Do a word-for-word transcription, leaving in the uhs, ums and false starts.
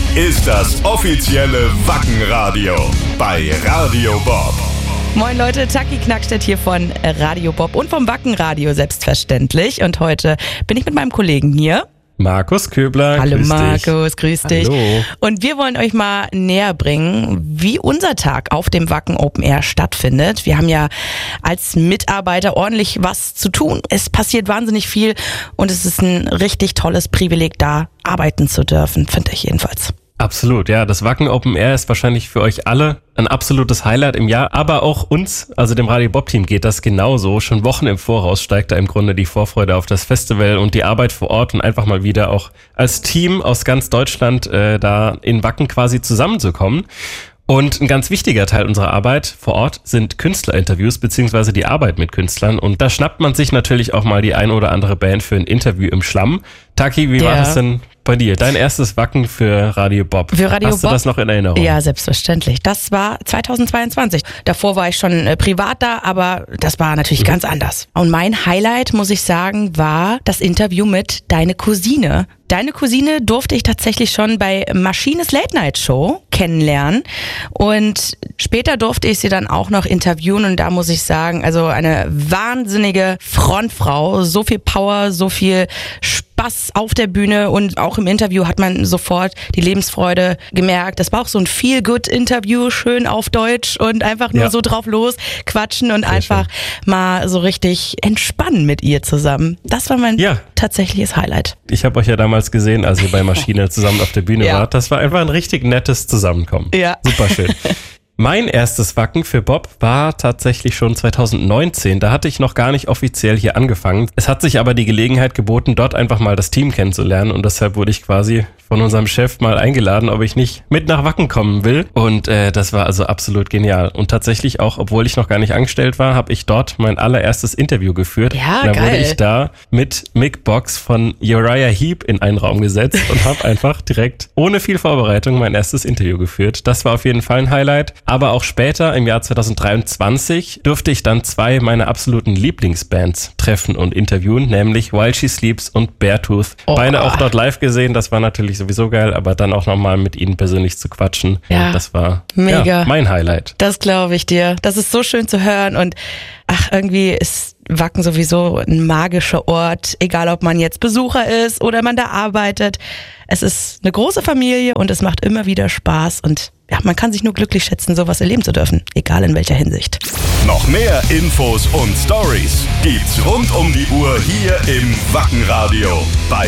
ist das offizielle Wackenradio bei Radio Bob. Moin Leute, Taki Knackstedt hier von Radio Bob und vom Wackenradio selbstverständlich. Und heute bin ich mit meinem Kollegen hier. Markus Köbler, Hallo grüß Markus, dich. grüß dich. Hallo. Und wir wollen euch mal näher bringen, wie unser Tag auf dem Wacken Open Air stattfindet. Wir haben ja als Mitarbeiter ordentlich was zu tun. Es passiert wahnsinnig viel und es ist ein richtig tolles Privileg, da arbeiten zu dürfen, finde ich jedenfalls. Absolut, ja. Das Wacken Open Air ist wahrscheinlich für euch alle ein absolutes Highlight im Jahr, aber auch uns, also dem Radio Bob Team, geht das genauso. Schon Wochen im Voraus steigt da im Grunde die Vorfreude auf das Festival und die Arbeit vor Ort und einfach mal wieder auch als Team aus ganz Deutschland äh, da in Wacken quasi zusammenzukommen. Und ein ganz wichtiger Teil unserer Arbeit vor Ort sind Künstlerinterviews beziehungsweise die Arbeit mit Künstlern. Und da schnappt man sich natürlich auch mal die ein oder andere Band für ein Interview im Schlamm. Taki, wie Ja. war das denn bei dir? Dein erstes Wacken für Radio Bob. Für Radio Hast du Bob? das noch in Erinnerung? Ja, selbstverständlich. Das war zweitausendzweiundzwanzig. Davor war ich schon äh, privat da, aber das war natürlich ganz anders. Und mein Highlight, muss ich sagen, war das Interview mit Deine Cousine. Deine Cousine durfte ich tatsächlich schon bei Maschines Late Night Show kennenlernen und später durfte ich sie dann auch noch interviewen und da muss ich sagen, also eine wahnsinnige Frontfrau, so viel Power, so viel Spaß auf der Bühne und auch im Interview hat man sofort die Lebensfreude gemerkt. Das war auch so ein Feel-Good-Interview, schön auf Deutsch und einfach nur Ja. so drauf los quatschen und Sehr einfach mal so richtig entspannen mit ihr zusammen. Das war mein Ja. tatsächliches Highlight. Ich habe euch ja damals gesehen, als ihr bei Maschine zusammen auf der Bühne Ja. wart. Das war einfach ein richtig nettes Zusammenkommen. Ja. Super schön. Mein erstes Wacken für Bob war tatsächlich schon zweitausendneunzehn. Da hatte ich noch gar nicht offiziell hier angefangen. Es hat sich aber die Gelegenheit geboten, dort einfach mal das Team kennenzulernen. Und deshalb wurde ich quasi von unserem Chef mal eingeladen, ob ich nicht mit nach Wacken kommen will. Und äh, das war also absolut genial. Und tatsächlich auch, obwohl ich noch gar nicht angestellt war, habe ich dort mein allererstes Interview geführt. Ja, und dann geil. wurde ich da mit Mick Box von Uriah Heep in einen Raum gesetzt und habe einfach direkt ohne viel Vorbereitung mein erstes Interview geführt. Das war auf jeden Fall ein Highlight. Aber auch später, im Jahr zweitausenddreiundzwanzig, durfte ich dann zwei meiner absoluten Lieblingsbands treffen und interviewen, nämlich While She Sleeps und Beartooth. Oh. Beide auch dort live gesehen, das war natürlich sowieso geil, aber dann auch nochmal mit ihnen persönlich zu quatschen, Ja. das war Mega. Ja, mein Highlight. Das glaube ich dir. Das ist so schön zu hören und ach, irgendwie ist Wacken sowieso ein magischer Ort, egal ob man jetzt Besucher ist oder man da arbeitet. Es ist eine große Familie und es macht immer wieder Spaß und ja, man kann sich nur glücklich schätzen, sowas erleben zu dürfen, egal in welcher Hinsicht. Noch mehr Infos und Stories gibt's rund um die Uhr hier im Wackenradio bei